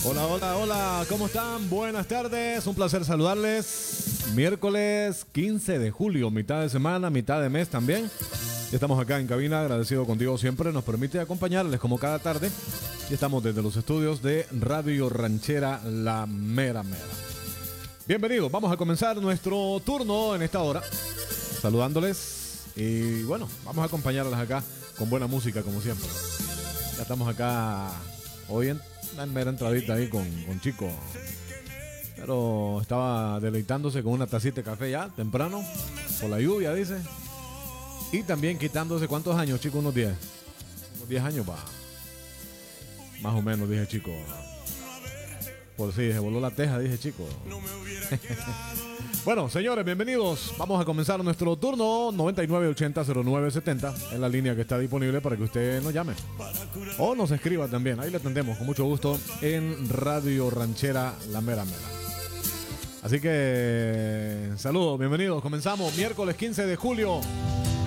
Hola, hola, hola, ¿cómo están? Buenas tardes, un placer saludarles. Miércoles 15 de julio, mitad de semana, mitad de mes también. Ya estamos acá en cabina, agradecido contigo siempre, nos permite acompañarles como cada tarde. Y estamos desde los estudios de Radio Ranchera La Mera Mera. Bienvenidos, vamos a comenzar nuestro turno en esta hora, saludándoles y bueno, vamos a acompañarles acá con buena música como siempre. Ya estamos acá hoy en una mera entradita ahí con Chico, pero estaba deleitándose con una tacita de café ya temprano por la lluvia, dice, y también quitándose cuántos años, Chico, unos 10 años va, más o menos, dije, Chico, por si se voló la teja, dije, Chico. Bueno, señores, bienvenidos. Vamos a comenzar nuestro turno 9980-0970 en la línea que está disponible para que usted nos llame o nos escriba también. Ahí le atendemos con mucho gusto en Radio Ranchera La Mera Mera. Así que saludos, bienvenidos. Comenzamos miércoles 15 de julio